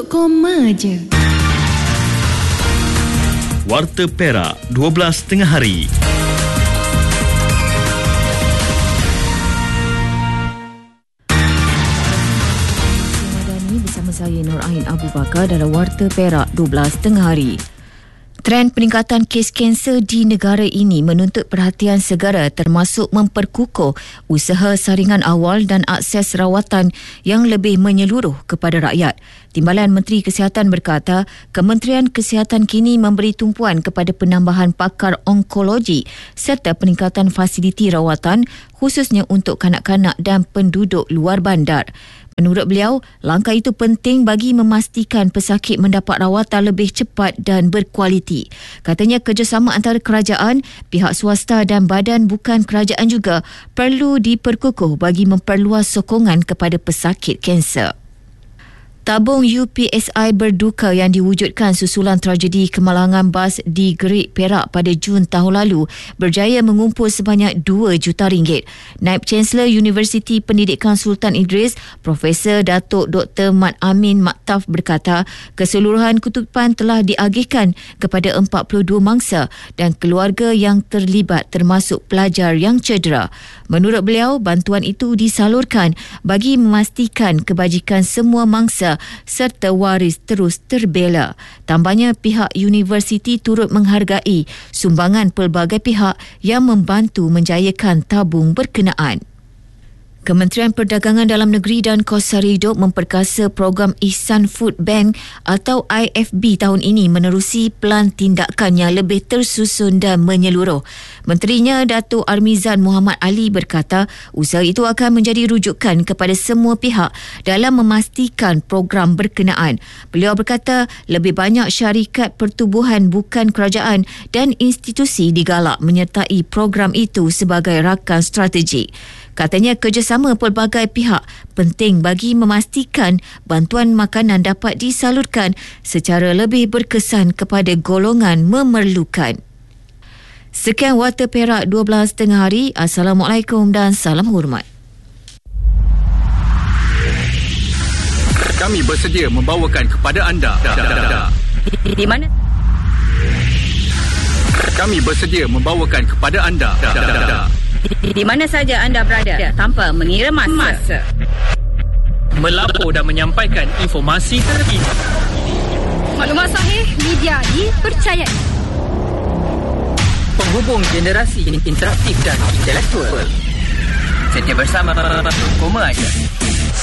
je. Warta Perak 12.30 hari. Bersama saya Nur Ain Abu Bakar dalam Warta Perak 12.30 hari. Trend peningkatan kes kanser di negara ini menuntut perhatian segera, termasuk memperkukuh usaha saringan awal dan akses rawatan yang lebih menyeluruh kepada rakyat. Timbalan Menteri Kesihatan berkata, Kementerian Kesihatan kini memberi tumpuan kepada penambahan pakar onkologi serta peningkatan fasiliti rawatan khususnya untuk kanak-kanak dan penduduk luar bandar. Menurut beliau, langkah itu penting bagi memastikan pesakit mendapat rawatan lebih cepat dan berkualiti. Katanya kerjasama antara kerajaan, pihak swasta dan badan bukan kerajaan juga perlu diperkukuh bagi memperluas sokongan kepada pesakit kanser. Tabung UPSI berduka yang diwujudkan susulan tragedi kemalangan bas di Gerik, Perak pada Jun tahun lalu berjaya mengumpul sebanyak RM2 juta. Naib Chancellor Universiti Pendidikan Sultan Idris, Profesor Datuk Dr. Mat Amin Maktaf berkata, keseluruhan kutupan telah diagihkan kepada 42 mangsa dan keluarga yang terlibat termasuk pelajar yang cedera. Menurut beliau, bantuan itu disalurkan bagi memastikan kebajikan semua mangsa serta waris terus terbela. Tambahnya, pihak universiti turut menghargai sumbangan pelbagai pihak yang membantu menjayakan tabung berkenaan. Kementerian Perdagangan Dalam Negeri dan Kos Sara Hidup memperkasa program Ihsan Food Bank atau IFB tahun ini menerusi pelan tindakan yang lebih tersusun dan menyeluruh. Menterinya Datuk Armizan Muhammad Ali berkata, usaha itu akan menjadi rujukan kepada semua pihak dalam memastikan program berkenaan. Beliau berkata, lebih banyak syarikat pertubuhan bukan kerajaan dan institusi digalak menyertai program itu sebagai rakan strategik. Katanya kerjasama pelbagai pihak penting bagi memastikan bantuan makanan dapat disalurkan secara lebih berkesan kepada golongan memerlukan. Sekian Warta Perak 12.30 hari. Assalamualaikum dan salam hormat. Kami bersedia membawakan kepada anda. Di mana? Kami bersedia membawakan kepada anda. Di mana saja anda berada tanpa mengira masa. Melapor dan menyampaikan informasi terkini. Maklumat sahih, media dipercayai. Penghubung generasi interaktif dan intelektual. Setia bersama Koma Aja.